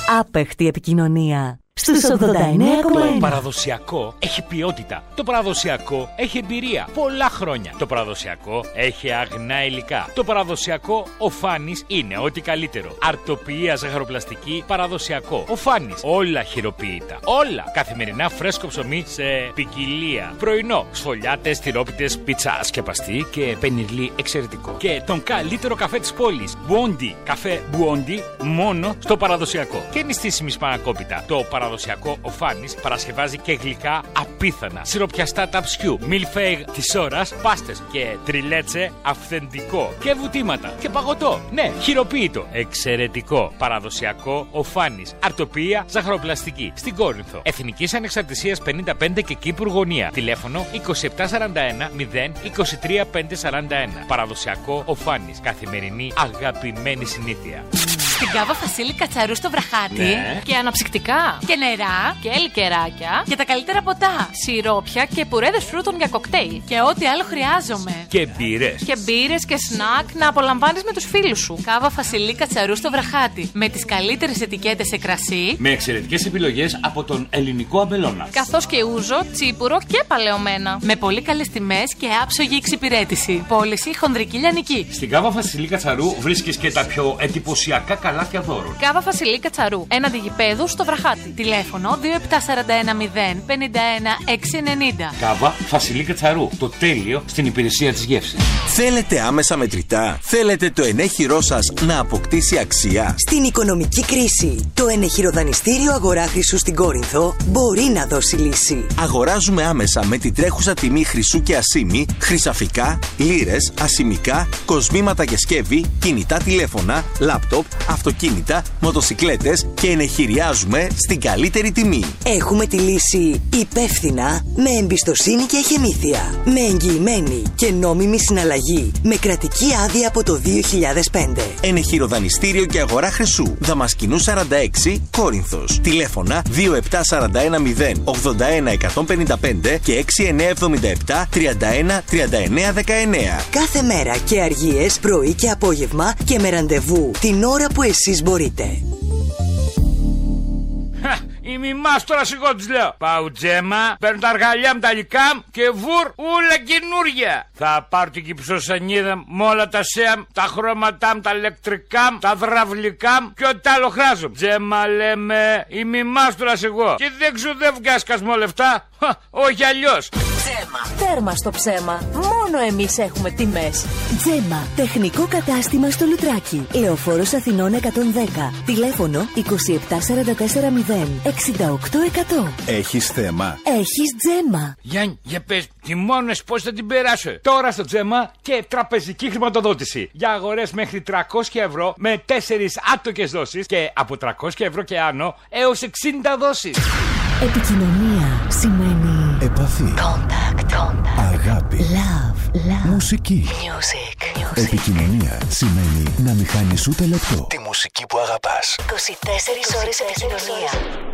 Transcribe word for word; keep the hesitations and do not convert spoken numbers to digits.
Άπεχτη επικοινωνία. Στους ογδόντα εννέα κόμμα ένα. Το παραδοσιακό έχει ποιότητα. Το παραδοσιακό έχει εμπειρία. Πολλά χρόνια. Το παραδοσιακό έχει αγνά υλικά. Το παραδοσιακό ο Φάνης είναι ό,τι καλύτερο. Αρτοποιία ζαχαροπλαστική παραδοσιακό. Ο Φάνης. Όλα χειροποίητα. Όλα. Καθημερινά φρέσκο ψωμί σε ποικιλία. Πρωινό. Σφολιάτες, τυρόπιτες, πίτσα σκεπαστή και πενιρλί εξαιρετικό. Και τον καλύτερο καφέ της πόλης. Μπουόντι. Καφέ Μπουόντι μόνο στο παραδοσιακό. Και νηστίσιμη σπανακόπιτα. Το παραδοσιακό. Παραδοσιακό ο Φάνης παρασκευάζει και γλυκά απίθανα. Σιροπιαστά ταψιού, μιλφέιγ της ώρας, πάστες και τριλέτσε αυθεντικό. Και βουτήματα και παγωτό. Ναι, χειροποίητο. Εξαιρετικό. Παραδοσιακό ο Φάνης. Αρτοποιία ζαχαροπλαστική. Στην Κόρινθο. Εθνικής Ανεξαρτησίας πενήντα πέντε και Κύπρου Γωνία. Τηλέφωνο είκοσι επτά σαράντα ένα μηδέν είκοσι τρία πεντακόσια σαράντα ένα. Παραδοσιακό ο Φάνης. Καθημερινή αγαπημένη συνήθεια. Στην Κάβα Φασίλη Κατσαρού στο Βραχάτι. Ναι. Και αναψυκτικά. Και νερά. Και λικεράκια. Και τα καλύτερα ποτά. Σιρόπια και πουρέδες φρούτων για κοκτέιλ. Και ό,τι άλλο χρειάζομαι. Και μπύρες. Και μπύρες και σνακ να απολαμβάνεις με τους φίλους σου. Κάβα Φασίλη Κατσαρού στο Βραχάτι. Με τις καλύτερες ετικέτες σε κρασί. Με εξαιρετικές επιλογές από τον ελληνικό αμπελώνα. Καθώς και ούζο, τσίπουρο και παλαιωμένα. Με πολύ καλές τιμές και άψογη εξυπηρέτηση. Πώληση χονδρική λιανική. Στην Κάβα Φασίλη Κατσαρού βρίσκεις και τα πιο εντυπωσιακά καλάθια δώρων. Κάβα Φασιλή Κατσαρού, έναντι γηπέδου στο Βραχάτι. Τηλέφωνο δύο επτά σαράντα ένα μηδέν πενήντα ένα εξακόσια ενενήντα. Κάβα Φασιλή Κατσαρού. Το τέλειο στην υπηρεσία της γεύσης. Θέλετε άμεσα μετρητά? Θέλετε το ενέχειρό σας να αποκτήσει αξία? Στην οικονομική κρίση, το ενεχειροδανιστήριο Αγορά Χρυσού στην Κόρινθο μπορεί να δώσει λύση. Αγοράζουμε άμεσα με την τρέχουσα τιμή χρυσού και ασήμι, χρυσαφικά, λίρες, ασημικά, κοσμήματα και σκεύη, κινητά τηλέφωνα, λάπτοπ, αυτοκίνητα, μοτοσικλέτες και ενεχειριάζουμε στην καλύτερη τιμή. Έχουμε τη λύση υπεύθυνα, με εμπιστοσύνη και εχεμήθεια. Με εγγυημένη και νόμιμη συναλλαγή. Με κρατική άδεια από το δύο χιλιάδες πέντε. Ενεχειροδανιστήριο και Αγορά Χρυσού. Δαμασκηνού σαράντα έξι, Κόρινθος. Τηλέφωνα δύο επτά σαράντα ένα μηδέν ογδόντα ένα εκατόν πενήντα πέντε και έξι εννιά εβδομήντα επτά τριάντα ένα τριάντα εννέα δεκαεννέα. Κάθε μέρα και αργίες, πρωί και απόγευμα και με ραντεβού την ώρα που εσείς μπορείτε. Η μιμάς τώρα σιγό της λέω. Πάω τζέμα, παίρνω τα αργαλιά μου τα υλικά μου και βουρ ούλα καινούρια. Θα πάρω την κυψοσανίδα με όλα τα σέα, τα χρώματά μου, τα ηλεκτρικά μου, τα δραυλικά μου και ό,τι άλλο χρειάζομαι. Τζέμα λέμε, η μιμάς τώρα σιγό. Και δεν ξοδεύω σκασμό λεφτά. Όχι αλλιώς. Τζέμα. Τέρμα στο ψέμα. Μόνο εμείς έχουμε τιμές. Τζέμα. Τεχνικό κατάστημα στο Λουτράκι. Λεωφόρος Αθηνών εκατόν δέκα. Τηλέφωνο είκοσι επτά σαράντα τέσσερα μηδέν εξήντα οκτώ εκατό. Έχεις θέμα? Έχεις Τζέμα. Γιάννη, για πες, τιμώνες πώς θα την περάσω. Τώρα στο Τζέμα και τραπεζική χρηματοδότηση. Για αγορές μέχρι τριακόσια ευρώ με τέσσερις άτοκες δόσεις και από τριακόσια ευρώ και άνω έως εξήντα δόσεις. Επικοινωνία σημαίνει επαφή, Contact. Contact. αγάπη, love, love. μουσική. Music. Music. Επικοινωνία σημαίνει να μην χάνεις ούτε λεπτό. Τη μουσική που αγαπάς. είκοσι τέσσερις ώρες επικοινωνία.